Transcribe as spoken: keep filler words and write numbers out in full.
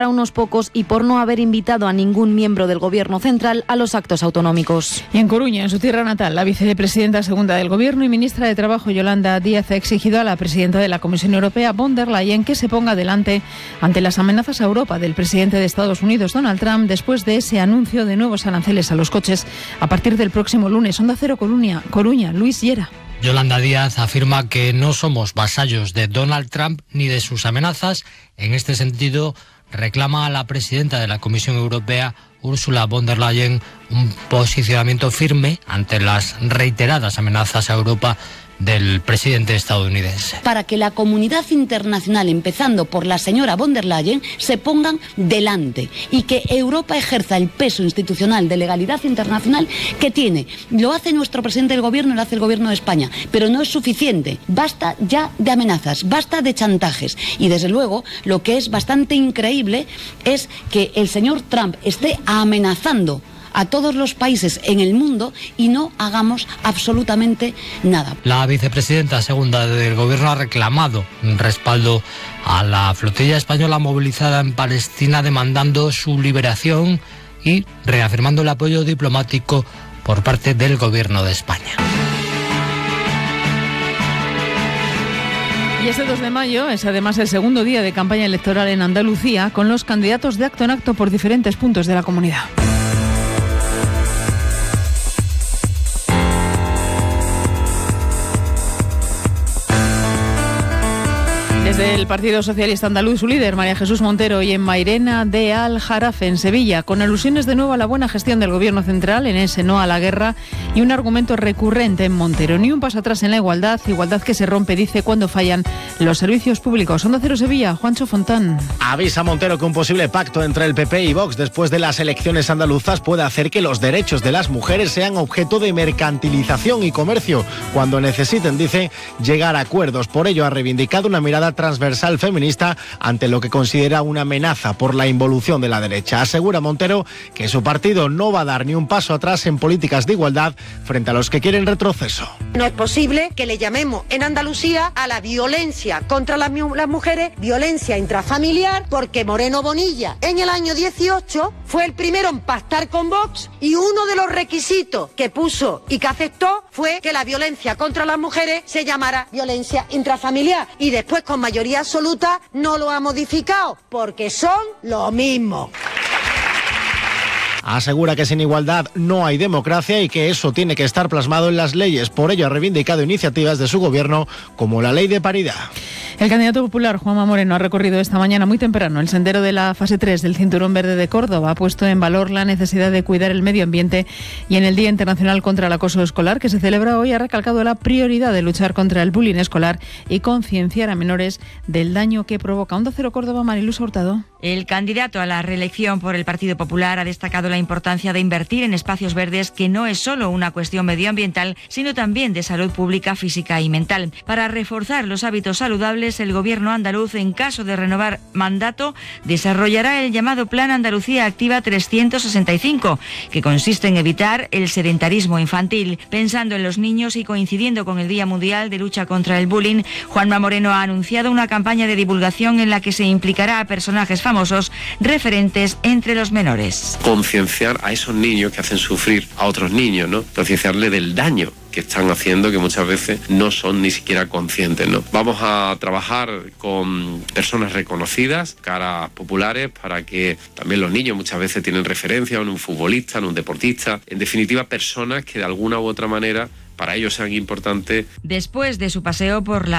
a unos pocos y por no haber invitado a ningún miembro del Gobierno central a los actos autonómicos. Y en Coruña, en su tierra natal, la vicepresidenta segunda del Gobierno y ministra de Trabajo, Yolanda Díaz, ha exigido a la presidenta de la Comisión Europea, von der Leyen, que se ponga delante ante las amenazas a Europa del presidente de Estados Unidos, Donald Trump, después de ese anuncio de nuevos aranceles a los coches a partir del próximo lunes. Onda Cero Coruña, Coruña, Luis Llera. Yolanda Díaz afirma que no somos vasallos de Donald Trump ni de sus amenazas. En este sentido, reclama a la presidenta de la Comisión Europea, Ursula von der Leyen, un posicionamiento firme ante las reiteradas amenazas a Europa del presidente estadounidense. Para que la comunidad internacional, empezando por la señora von der Leyen, se pongan delante y que Europa ejerza el peso institucional de legalidad internacional que tiene. Lo hace nuestro presidente del Gobierno, lo hace el Gobierno de España, pero no es suficiente. Basta ya de amenazas, basta de chantajes. Y desde luego, lo que es bastante increíble es que el señor Trump esté amenazando a todos los países en el mundo y no hagamos absolutamente nada. La vicepresidenta segunda del Gobierno ha reclamado un respaldo a la flotilla española movilizada en Palestina, demandando su liberación y reafirmando el apoyo diplomático por parte del Gobierno de España. Y este dos de mayo es además el segundo día de campaña electoral en Andalucía, con los candidatos de acto en acto por diferentes puntos de la comunidad. Desde el Partido Socialista Andaluz, su líder, María Jesús Montero, y en Mairena de Aljarafe, en Sevilla, con alusiones de nuevo a la buena gestión del Gobierno central, en ese no a la guerra, y un argumento recurrente en Montero: ni un paso atrás en la igualdad, igualdad que se rompe, dice, cuando fallan los servicios públicos. Onda Cero Sevilla, Juancho Fontán. Avisa Montero que un posible pacto entre el P P y Vox después de las elecciones andaluzas puede hacer que los derechos de las mujeres sean objeto de mercantilización y comercio, cuando necesiten, dice, llegar a acuerdos. Por ello ha reivindicado una mirada transversal feminista ante lo que considera una amenaza por la involución de la derecha. Asegura Montero que su partido no va a dar ni un paso atrás en políticas de igualdad frente a los que quieren retroceso. No es posible que le llamemos en Andalucía a la violencia contra las, las mujeres violencia intrafamiliar, porque Moreno Bonilla en el año dieciocho fue el primero en pactar con Vox y uno de los requisitos que puso y que aceptó fue que la violencia contra las mujeres se llamara violencia intrafamiliar, y después con mayoría absoluta no lo ha modificado, porque son lo mismo. Asegura que sin igualdad no hay democracia y que eso tiene que estar plasmado en las leyes. Por ello ha reivindicado iniciativas de su gobierno como la ley de paridad. El candidato popular, Juanma Moreno, ha recorrido esta mañana muy temprano el sendero de la fase tres del Cinturón Verde de Córdoba. Ha puesto en valor la necesidad de cuidar el medio ambiente y en el Día Internacional contra el Acoso Escolar, que se celebra hoy, ha recalcado la prioridad de luchar contra el bullying escolar y concienciar a menores del daño que provoca. Onda Cero Córdoba, Mariluz Hurtado. El candidato a la reelección por el Partido Popular ha destacado la importancia de invertir en espacios verdes, que no es solo una cuestión medioambiental, sino también de salud pública, física y mental. Para reforzar los hábitos saludables, el Gobierno andaluz, en caso de renovar mandato, desarrollará el llamado Plan Andalucía Activa trescientos sesenta y cinco, que consiste en evitar el sedentarismo infantil. Pensando en los niños y coincidiendo con el Día Mundial de Lucha contra el Bullying, Juanma Moreno ha anunciado una campaña de divulgación en la que se implicará a personajes famosos referentes entre los menores. Concienciar a esos niños que hacen sufrir a otros niños, ¿no? Concienciarle del daño que están haciendo, que muchas veces no son ni siquiera conscientes, ¿no? Vamos a trabajar con personas reconocidas, caras populares, para que también los niños muchas veces tienen referencia en un futbolista, en un deportista, en definitiva personas que de alguna u otra manera para ellos sean importantes. Después de su paseo por la